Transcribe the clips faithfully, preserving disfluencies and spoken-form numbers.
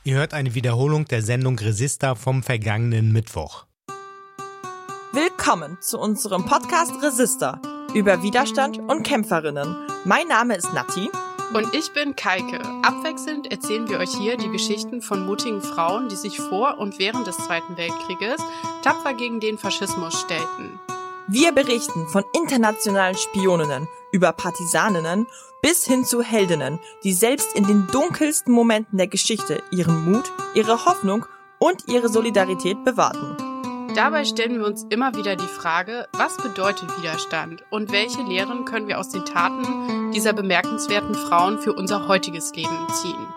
Ihr hört eine Wiederholung der Sendung Resista vom vergangenen Mittwoch. Willkommen zu unserem Podcast Resista über Widerstand und Kämpferinnen. Mein Name ist Nati. Und ich bin Kaike. Abwechselnd erzählen wir euch hier die Geschichten von mutigen Frauen, die sich vor und während des Zweiten Weltkrieges tapfer gegen den Faschismus stellten. Wir berichten von internationalen Spioninnen über Partisaninnen bis hin zu Heldinnen, die selbst in den dunkelsten Momenten der Geschichte ihren Mut, ihre Hoffnung und ihre Solidarität bewahrten. Dabei stellen wir uns immer wieder die Frage, was bedeutet Widerstand und welche Lehren können wir aus den Taten dieser bemerkenswerten Frauen für unser heutiges Leben ziehen.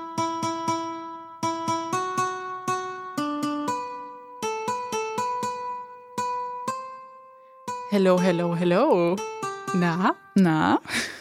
Hello, hello, hello. Na? Na?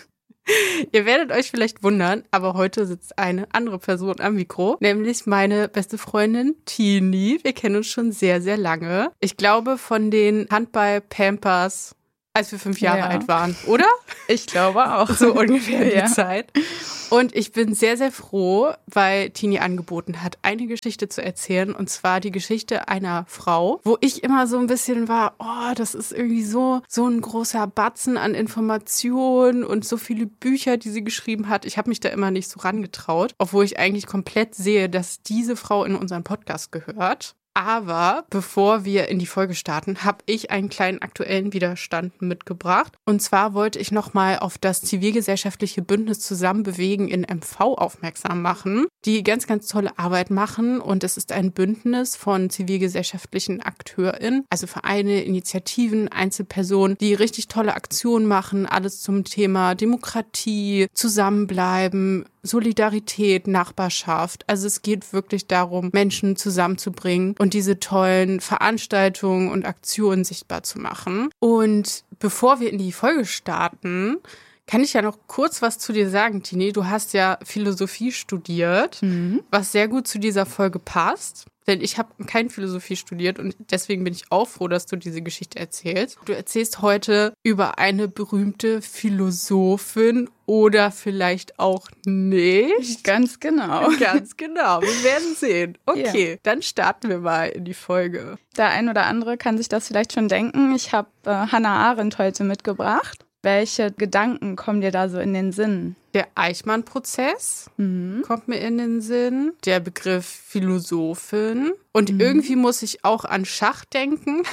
Ihr werdet euch vielleicht wundern, aber heute sitzt eine andere Person am Mikro, nämlich meine beste Freundin Tini. Wir kennen uns schon sehr, sehr lange. Ich glaube von den Handball-Pampers, als wir fünf Jahre ja. alt waren, oder? Ich glaube auch. So ungefähr die ja. Zeit. Und ich bin sehr, sehr froh, weil Tini angeboten hat, eine Geschichte zu erzählen. Und zwar die Geschichte einer Frau, wo ich immer so ein bisschen war, oh, das ist irgendwie so, so ein großer Batzen an Informationen und so viele Bücher, die sie geschrieben hat. Ich habe mich da immer nicht so rangetraut, obwohl ich eigentlich komplett sehe, dass diese Frau in unseren Podcast gehört. Aber bevor wir in die Folge starten, habe ich einen kleinen aktuellen Widerstand mitgebracht. Und zwar wollte ich nochmal auf das zivilgesellschaftliche Bündnis Zusammenbewegen in M V aufmerksam machen, die ganz, ganz tolle Arbeit machen. Und es ist ein Bündnis von zivilgesellschaftlichen AkteurInnen, also Vereine, Initiativen, Einzelpersonen, die richtig tolle Aktionen machen. Alles zum Thema Demokratie, Zusammenbleiben, Solidarität, Nachbarschaft. Also es geht wirklich darum, Menschen zusammenzubringen und diese tollen Veranstaltungen und Aktionen sichtbar zu machen. Und bevor wir in die Folge starten, kann ich ja noch kurz was zu dir sagen, Tini. Du hast ja Philosophie studiert, mhm. was sehr gut zu dieser Folge passt. Denn ich habe kein Philosophie studiert und deswegen bin ich auch froh, dass du diese Geschichte erzählst. Du erzählst heute über eine berühmte Philosophin oder vielleicht auch nicht. Ganz genau. Ganz genau. Wir werden sehen. Okay, ja. Dann starten wir mal in die Folge. Der ein oder andere kann sich das vielleicht schon denken. Ich habe äh, Hannah Arendt heute mitgebracht. Welche Gedanken kommen dir da so in den Sinn? Der Eichmann-Prozess mhm. kommt mir in den Sinn. Der Begriff Philosophin. Und mhm. irgendwie muss ich auch an Schach denken,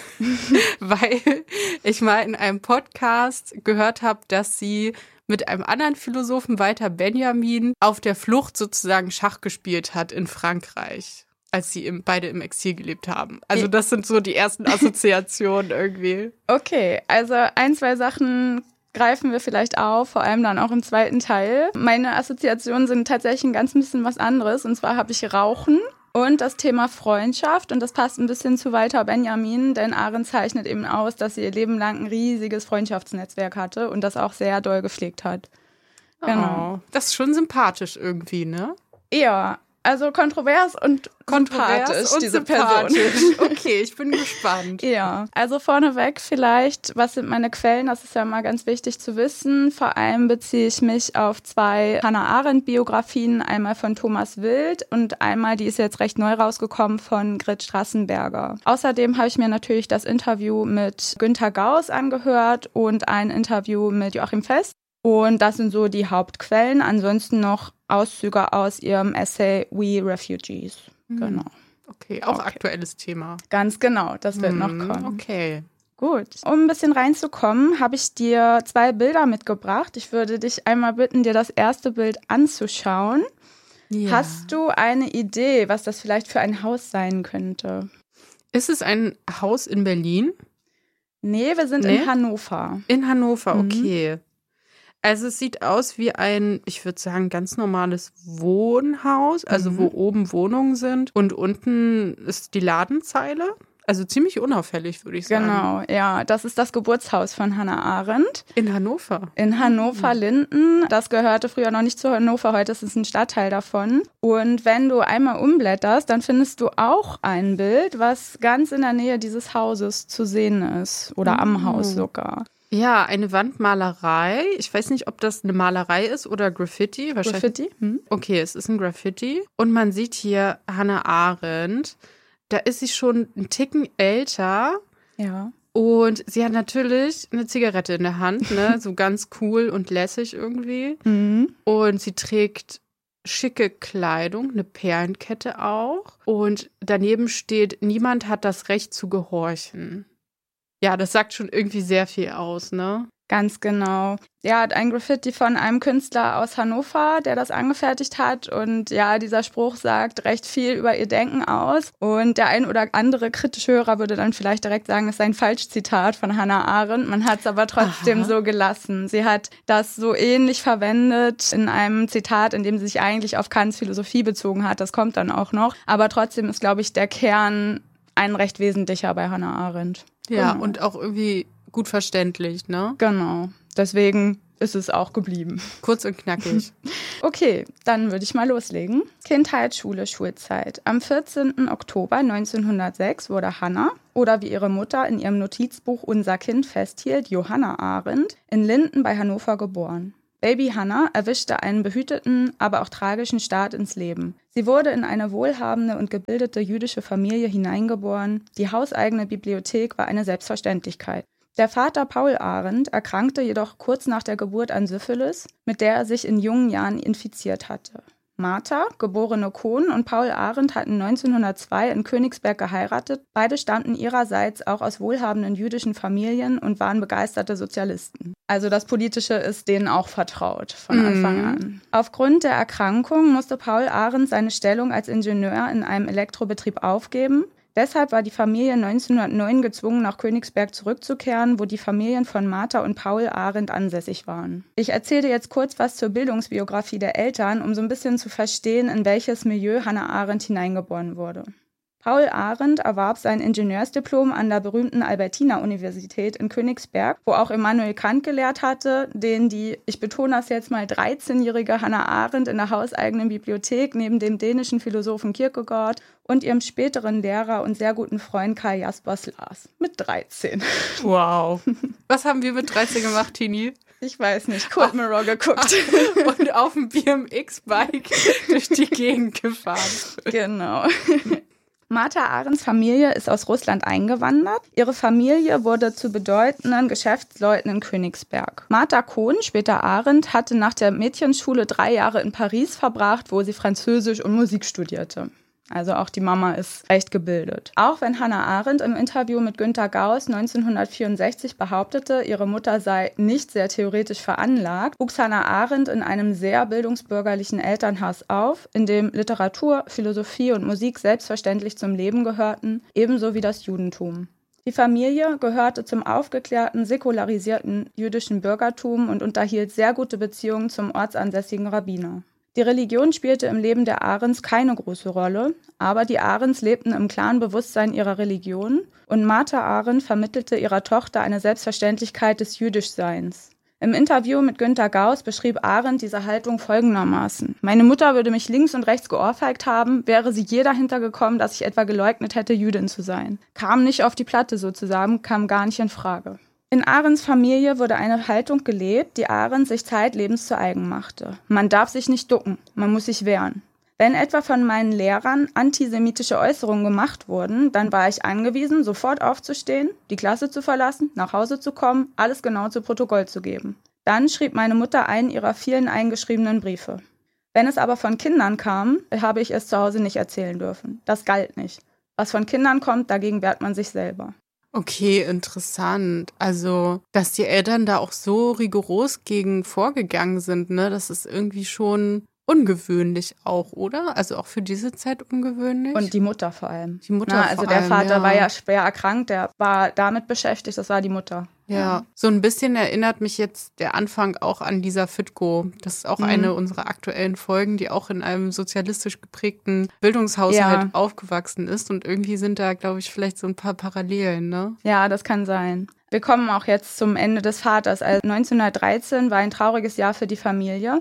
weil ich mal in einem Podcast gehört habe, dass sie mit einem anderen Philosophen, Walter Benjamin, auf der Flucht sozusagen Schach gespielt hat in Frankreich, als sie im, beide im Exil gelebt haben. Also das sind so die ersten Assoziationen irgendwie. Okay, also ein, zwei Sachen greifen wir vielleicht auf, vor allem dann auch im zweiten Teil. Meine Assoziationen sind tatsächlich ein ganz bisschen was anderes. Und zwar habe ich Rauchen und das Thema Freundschaft. Und das passt ein bisschen zu Walter Benjamin, denn Arendt zeichnet eben aus, dass sie ihr Leben lang ein riesiges Freundschaftsnetzwerk hatte und das auch sehr doll gepflegt hat. Genau. Oh, das ist schon sympathisch irgendwie, ne? Ja, also kontrovers und kontrovers sympathisch, und diese sympathisch. Person. Okay, ich bin gespannt. Ja, also vorneweg vielleicht, was sind meine Quellen? Das ist ja mal ganz wichtig zu wissen. Vor allem beziehe ich mich auf zwei Hannah Arendt-Biografien, einmal von Thomas Wild und einmal, die ist jetzt recht neu rausgekommen, von Grit Straßenberger. Außerdem habe ich mir natürlich das Interview mit Günter Gauss angehört und ein Interview mit Joachim Fest. Und das sind so die Hauptquellen. Ansonsten noch Auszüge aus ihrem Essay We Refugees. Mhm. Genau. Okay, auch okay. Aktuelles Thema. Ganz genau, das wird mhm. noch kommen. Okay. Gut. Um ein bisschen reinzukommen, habe ich dir zwei Bilder mitgebracht. Ich würde dich einmal bitten, dir das erste Bild anzuschauen. Ja. Hast du eine Idee, was das vielleicht für ein Haus sein könnte? Ist es ein Haus in Berlin? Nee, wir sind nee? in Hannover. In Hannover, okay. Mhm. Also es sieht aus wie ein, ich würde sagen, ganz normales Wohnhaus, also mhm. wo oben Wohnungen sind und unten ist die Ladenzeile. Also ziemlich unauffällig, würde ich sagen. Genau, ja. Das ist das Geburtshaus von Hannah Arendt. In Hannover? In Hannover-Linden. Das gehörte früher noch nicht zu Hannover, heute ist es ein Stadtteil davon. Und wenn du einmal umblätterst, dann findest du auch ein Bild, was ganz in der Nähe dieses Hauses zu sehen ist. Oder am oh. Haus sogar. Ja, eine Wandmalerei. Ich weiß nicht, ob das eine Malerei ist oder Graffiti. Wahrscheinlich. Graffiti? Hm. Okay, es ist ein Graffiti. Und man sieht hier Hannah Arendt. Da ist sie schon einen Ticken älter. Ja. Und sie hat natürlich eine Zigarette in der Hand, ne? So ganz cool und lässig irgendwie. Mhm. Und sie trägt schicke Kleidung, eine Perlenkette auch. Und daneben steht, niemand hat das Recht zu gehorchen. Ja, das sagt schon irgendwie sehr viel aus, ne? Ganz genau. Ja, ein Graffiti von einem Künstler aus Hannover, der das angefertigt hat. Und ja, dieser Spruch sagt recht viel über ihr Denken aus. Und der ein oder andere kritische Hörer würde dann vielleicht direkt sagen, es sei ein Falschzitat von Hannah Arendt. Man hat es aber trotzdem Aha. so gelassen. Sie hat das so ähnlich verwendet in einem Zitat, in dem sie sich eigentlich auf Kants Philosophie bezogen hat. Das kommt dann auch noch. Aber trotzdem ist, glaube ich, der Kern ein recht wesentlicher bei Hannah Arendt. Ja, genau. Und auch irgendwie gut verständlich, ne? Genau. Deswegen ist es auch geblieben. Kurz und knackig. Okay, dann würde ich mal loslegen. Kindheit, Schule, Schulzeit. Am vierzehnten Oktober neunzehnhundertsechs wurde Hannah, oder wie ihre Mutter in ihrem Notizbuch Unser Kind festhielt, Johanna Arendt, in Linden bei Hannover geboren. Baby Hannah erwischte einen behüteten, aber auch tragischen Start ins Leben. Sie wurde in eine wohlhabende und gebildete jüdische Familie hineingeboren. Die hauseigene Bibliothek war eine Selbstverständlichkeit. Der Vater Paul Arendt erkrankte jedoch kurz nach der Geburt an Syphilis, mit der er sich in jungen Jahren infiziert hatte. Martha, geborene Kohn, und Paul Arendt hatten neunzehnhundertzwei in Königsberg geheiratet. Beide stammten ihrerseits auch aus wohlhabenden jüdischen Familien und waren begeisterte Sozialisten. Also das Politische ist denen auch vertraut von Anfang an. Aufgrund der Erkrankung musste Paul Arendt seine Stellung als Ingenieur in einem Elektrobetrieb aufgeben. Deshalb war die Familie neunzehnhundertneun gezwungen, nach Königsberg zurückzukehren, wo die Familien von Martha und Paul Arendt ansässig waren. Ich erzähle jetzt kurz was zur Bildungsbiografie der Eltern, um so ein bisschen zu verstehen, in welches Milieu Hannah Arendt hineingeboren wurde. Paul Arendt erwarb sein Ingenieursdiplom an der berühmten Albertina-Universität in Königsberg, wo auch Immanuel Kant gelehrt hatte, den die, ich betone das jetzt mal, dreizehnjährige Hannah Arendt in der hauseigenen Bibliothek neben dem dänischen Philosophen Kierkegaard und ihrem späteren Lehrer und sehr guten Freund Karl Jaspers las. Mit dreizehn. Wow. Was haben wir mit dreizehn gemacht, Tini? Ich weiß nicht, Cold Mirror geguckt. Und auf dem B M X-Bike durch die Gegend gefahren. Genau. Martha Arendts Familie ist aus Russland eingewandert. Ihre Familie wurde zu bedeutenden Geschäftsleuten in Königsberg. Martha Kohn, später Arendt, hatte nach der Mädchenschule drei Jahre in Paris verbracht, wo sie Französisch und Musik studierte. Also auch die Mama ist recht gebildet. Auch wenn Hannah Arendt im Interview mit Günter Gauss neunzehnhundertvierundsechzig behauptete, ihre Mutter sei nicht sehr theoretisch veranlagt, wuchs Hannah Arendt in einem sehr bildungsbürgerlichen Elternhaus auf, in dem Literatur, Philosophie und Musik selbstverständlich zum Leben gehörten, ebenso wie das Judentum. Die Familie gehörte zum aufgeklärten, säkularisierten jüdischen Bürgertum und unterhielt sehr gute Beziehungen zum ortsansässigen Rabbiner. Die Religion spielte im Leben der Arendts keine große Rolle, aber die Arendts lebten im klaren Bewusstsein ihrer Religion und Martha Arendt vermittelte ihrer Tochter eine Selbstverständlichkeit des Jüdischseins. Im Interview mit Günter Gauss beschrieb Arendt diese Haltung folgendermaßen: Meine Mutter würde mich links und rechts geohrfeigt haben, wäre sie je dahinter gekommen, dass ich etwa geleugnet hätte, Jüdin zu sein. Kam nicht auf die Platte sozusagen, kam gar nicht in Frage. In Arendts Familie wurde eine Haltung gelebt, die Arendt sich zeitlebens zu eigen machte. Man darf sich nicht ducken, man muss sich wehren. Wenn etwa von meinen Lehrern antisemitische Äußerungen gemacht wurden, dann war ich angewiesen, sofort aufzustehen, die Klasse zu verlassen, nach Hause zu kommen, alles genau zu Protokoll zu geben. Dann schrieb meine Mutter einen ihrer vielen eingeschriebenen Briefe. Wenn es aber von Kindern kam, habe ich es zu Hause nicht erzählen dürfen. Das galt nicht. Was von Kindern kommt, dagegen wehrt man sich selber. Okay, interessant. Also, dass die Eltern da auch so rigoros gegen vorgegangen sind, ne, das ist irgendwie schon ungewöhnlich auch, oder? Also auch für diese Zeit ungewöhnlich. Und die Mutter vor allem. Die Mutter Na, vor also allem, der Vater ja. war ja schwer erkrankt, der war damit beschäftigt, das war die Mutter. Ja, ja. So ein bisschen erinnert mich jetzt der Anfang auch an Lisa Fitko. Das ist auch mhm. eine unserer aktuellen Folgen, die auch in einem sozialistisch geprägten Bildungshaushalt ja. aufgewachsen ist. Und irgendwie sind da, glaube ich, vielleicht so ein paar Parallelen, ne? Ja, das kann sein. Wir kommen auch jetzt zum Ende des Vaters. Also neunzehnhundertdreizehn war ein trauriges Jahr für die Familie.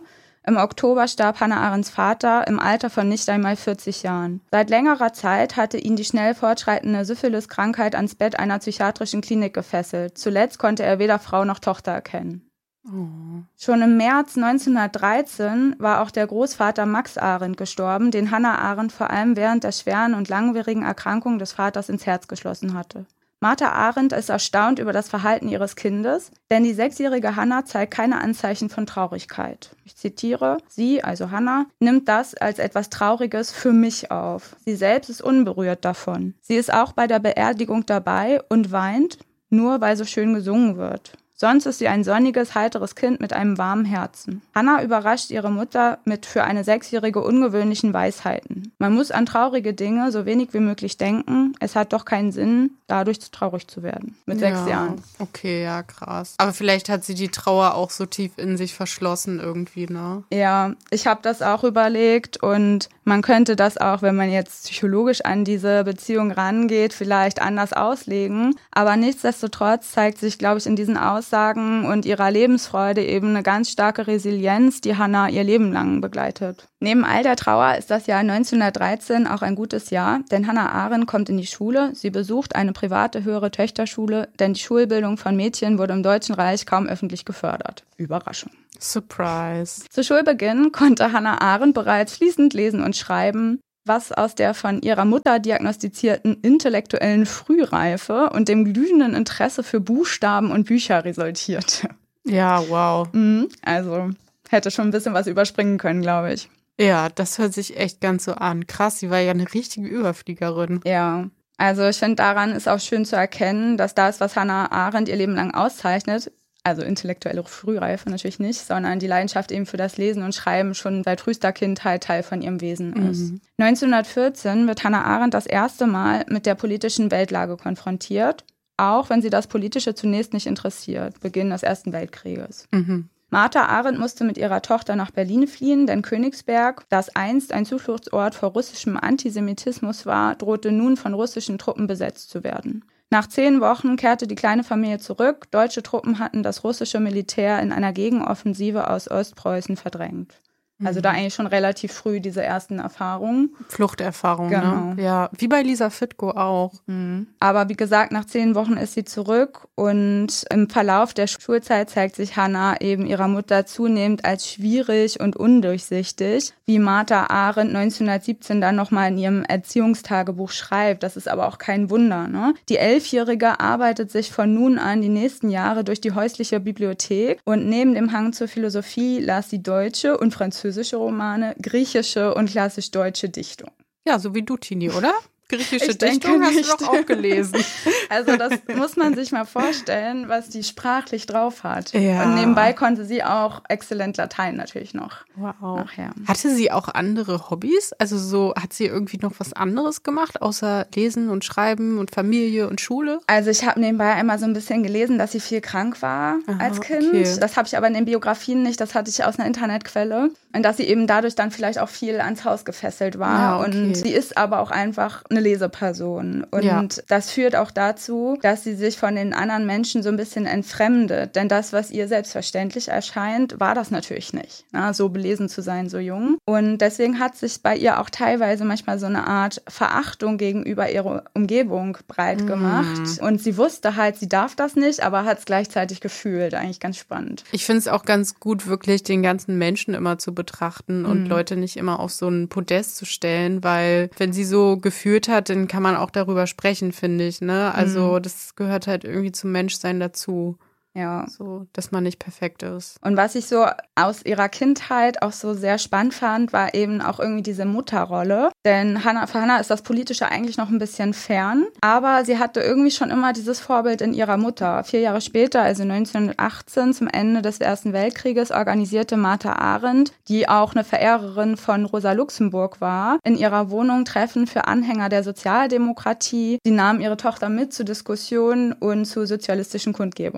Im Oktober starb Hannah Arendts Vater im Alter von nicht einmal vierzig Jahren. Seit längerer Zeit hatte ihn die schnell fortschreitende Syphilis-Krankheit ans Bett einer psychiatrischen Klinik gefesselt. Zuletzt konnte er weder Frau noch Tochter erkennen. Oh. Schon im März neunzehnhundertdreizehn war auch der Großvater Max Arendt gestorben, den Hannah Arendt vor allem während der schweren und langwierigen Erkrankung des Vaters ins Herz geschlossen hatte. Martha Arendt ist erstaunt über das Verhalten ihres Kindes, denn die sechsjährige Hannah zeigt keine Anzeichen von Traurigkeit. Ich zitiere, sie, also Hannah, nimmt das als etwas Trauriges für mich auf. Sie selbst ist unberührt davon. Sie ist auch bei der Beerdigung dabei und weint, nur weil so schön gesungen wird. Sonst ist sie ein sonniges, heiteres Kind mit einem warmen Herzen. Hannah überrascht ihre Mutter mit für eine Sechsjährige ungewöhnlichen Weisheiten. Man muss an traurige Dinge so wenig wie möglich denken. Es hat doch keinen Sinn, dadurch zu traurig zu werden. Mit ja, sechs Jahren. Okay, ja, krass. Aber vielleicht hat sie die Trauer auch so tief in sich verschlossen irgendwie, ne? Ja, ich habe das auch überlegt und man könnte das auch, wenn man jetzt psychologisch an diese Beziehung rangeht, vielleicht anders auslegen. Aber nichtsdestotrotz zeigt sich, glaube ich, in diesen Aussagen und ihrer Lebensfreude eben eine ganz starke Resilienz, die Hannah ihr Leben lang begleitet. Neben all der Trauer ist das Jahr neunzehnhundertdreizehn auch ein gutes Jahr, denn Hannah Arendt kommt in die Schule. Sie besucht eine private höhere Töchterschule, denn die Schulbildung von Mädchen wurde im Deutschen Reich kaum öffentlich gefördert. Überraschung. Surprise. Zu Schulbeginn konnte Hannah Arendt bereits fließend lesen und schreiben, was aus der von ihrer Mutter diagnostizierten intellektuellen Frühreife und dem glühenden Interesse für Buchstaben und Bücher resultierte. Ja, wow. Also hätte schon ein bisschen was überspringen können, glaube ich. Ja, das hört sich echt ganz so an. Krass, sie war ja eine richtige Überfliegerin. Ja, also ich finde, daran ist auch schön zu erkennen, dass das, was Hannah Arendt ihr Leben lang auszeichnet, also intellektuelle Frühreife natürlich nicht, sondern die Leidenschaft eben für das Lesen und Schreiben schon seit frühester Kindheit Teil von ihrem Wesen ist. Mhm. neunzehnhundertvierzehn wird Hannah Arendt das erste Mal mit der politischen Weltlage konfrontiert, auch wenn sie das Politische zunächst nicht interessiert, Beginn des Ersten Weltkrieges. Mhm. Martha Arendt musste mit ihrer Tochter nach Berlin fliehen, denn Königsberg, das einst ein Zufluchtsort vor russischem Antisemitismus war, drohte nun von russischen Truppen besetzt zu werden. Nach zehn Wochen kehrte die kleine Familie zurück. Deutsche Truppen hatten das russische Militär in einer Gegenoffensive aus Ostpreußen verdrängt. Also da eigentlich schon relativ früh diese ersten Erfahrungen. Fluchterfahrungen, genau. Ne? Ja, wie bei Lisa Fitko auch. Mhm. Aber wie gesagt, nach zehn Wochen ist sie zurück und im Verlauf der Schulzeit zeigt sich Hannah eben ihrer Mutter zunehmend als schwierig und undurchsichtig, wie Martha Arendt neunzehnhundertsiebzehn dann nochmal in ihrem Erziehungstagebuch schreibt. Das ist aber auch kein Wunder, ne? Die Elfjährige arbeitet sich von nun an die nächsten Jahre durch die häusliche Bibliothek und neben dem Hang zur Philosophie las sie deutsche und französische Romane, griechische und klassisch-deutsche Dichtung. Ja, so wie du, Tini, oder? Griechische ich Dichtung hast nicht. du doch auch gelesen. Also das muss man sich mal vorstellen, was die sprachlich drauf hat. Ja. Und nebenbei konnte sie auch exzellent Latein natürlich noch. Wow. Ach ja. Hatte sie auch andere Hobbys? Also so, hat sie irgendwie noch was anderes gemacht, außer Lesen und Schreiben und Familie und Schule? Also ich habe nebenbei einmal so ein bisschen gelesen, dass sie viel krank war Aha, als Kind. Okay. Das habe ich aber in den Biografien nicht, das hatte ich aus einer Internetquelle. Und dass sie eben dadurch dann vielleicht auch viel ans Haus gefesselt war. Ja, okay. Und sie ist aber auch einfach eine Leseperson. Und ja. das führt auch dazu, dass sie sich von den anderen Menschen so ein bisschen entfremdet. Denn das, was ihr selbstverständlich erscheint, war das natürlich nicht. Na, so belesen zu sein, so jung. Und deswegen hat sich bei ihr auch teilweise manchmal so eine Art Verachtung gegenüber ihrer Umgebung breit gemacht. Mhm. Und sie wusste halt, sie darf das nicht, aber hat es gleichzeitig gefühlt. Eigentlich ganz spannend. Ich finde es auch ganz gut, wirklich den ganzen Menschen immer zu betrachten und mhm. Leute nicht immer auf so ein Podest zu stellen, weil wenn sie so gefühlt hat, dann kann man auch darüber sprechen, finde ich, ne? Also mhm. das gehört halt irgendwie zum Menschsein dazu. Ja. So, dass man nicht perfekt ist. Und was ich so aus ihrer Kindheit auch so sehr spannend fand, war eben auch irgendwie diese Mutterrolle. Denn Hannah, für Hannah ist das Politische eigentlich noch ein bisschen fern. Aber sie hatte irgendwie schon immer dieses Vorbild in ihrer Mutter. Vier Jahre später, also neunzehnhundertachtzehn, zum Ende des Ersten Weltkrieges, organisierte Martha Arendt, die auch eine Verehrerin von Rosa Luxemburg war, in ihrer Wohnung Treffen für Anhänger der Sozialdemokratie. Sie nahm ihre Tochter mit zu Diskussionen und zu sozialistischen Kundgebungen.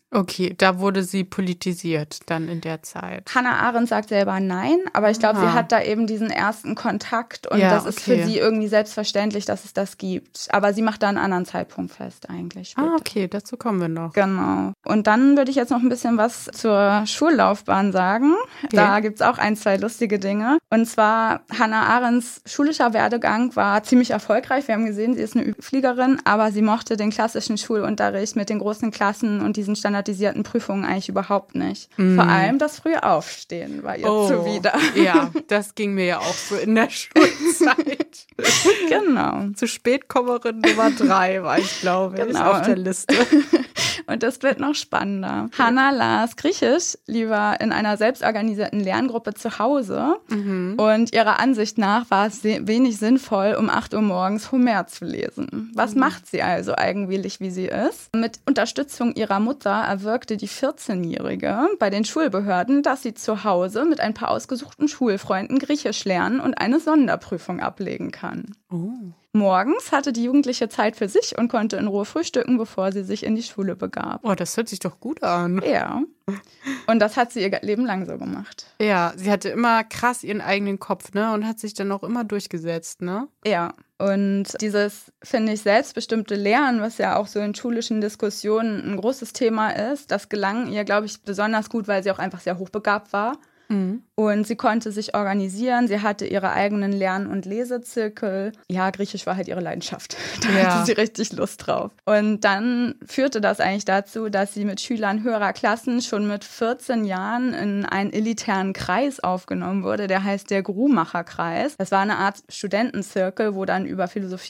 Okay, da wurde sie politisiert dann in der Zeit. Hannah Arendt sagt selber nein, aber ich glaube, sie hat da eben diesen ersten Kontakt und ja, das ist okay. für sie irgendwie selbstverständlich, dass es das gibt. Aber sie macht da einen anderen Zeitpunkt fest eigentlich. Später. Ah, okay, dazu kommen wir noch. Genau. Und dann würde ich jetzt noch ein bisschen was zur Schullaufbahn sagen. Okay. Da gibt's auch ein, zwei lustige Dinge. Und zwar, Hannah Arendts schulischer Werdegang war ziemlich erfolgreich. Wir haben gesehen, sie ist eine Fliegerin, aber sie mochte den klassischen Schulunterricht mit den großen Klassen und diesen Standard standardisierten Prüfungen eigentlich überhaupt nicht. Mm. Vor allem das frühe Aufstehen war ihr oh, zuwider. Ja, das ging mir ja auch so in der Schulzeit. Genau. Zu Spätkommerin Nummer drei war ich, glaube ich, genau. auf der Liste. Und das wird noch spannender. Hannah las Griechisch lieber in einer selbstorganisierten Lerngruppe zu Hause. Mhm. Und ihrer Ansicht nach war es wenig sinnvoll, um acht Uhr morgens Homer zu lesen. Was mhm. macht sie also eigenwillig, wie sie ist? Mit Unterstützung ihrer Mutter erwirkte die vierzehnjährige bei den Schulbehörden, dass sie zu Hause mit ein paar ausgesuchten Schulfreunden Griechisch lernen und eine Sonderprüfung ablegen kann. Oh. Morgens hatte die Jugendliche Zeit für sich und konnte in Ruhe frühstücken, bevor sie sich in die Schule begab. Oh, das hört sich doch gut an. Ja. Und das hat sie ihr Leben lang so gemacht. Ja, sie hatte immer krass ihren eigenen Kopf, ne? Und hat sich dann auch immer durchgesetzt, ne? Ja. Und dieses, finde ich, selbstbestimmte Lernen, was ja auch so in schulischen Diskussionen ein großes Thema ist, das gelang ihr, glaube ich, besonders gut, weil sie auch einfach sehr hochbegabt war. Mhm. Und sie konnte sich organisieren, sie hatte ihre eigenen Lern- und Lesezirkel. Ja, Griechisch war halt ihre Leidenschaft. Da ja. hatte sie richtig Lust drauf. Und dann führte das eigentlich dazu, dass sie mit Schülern höherer Klassen schon mit vierzehn Jahren in einen elitären Kreis aufgenommen wurde, der heißt der Grumacher-Kreis. Das war eine Art Studentenzirkel, wo dann über Philosophie